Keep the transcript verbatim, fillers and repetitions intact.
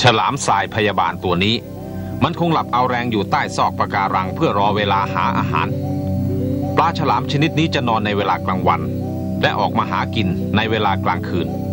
ฉลามทรายพยาบาลตัวนี้มันคงหลับเอาแรงอยู่ใต้ซอกปะการังเพื่อรอเวลาหาอาหารปลาฉลามชนิดนี้จะนอนในเวลากลางวันและออกมาหากินในเวลากลางคืน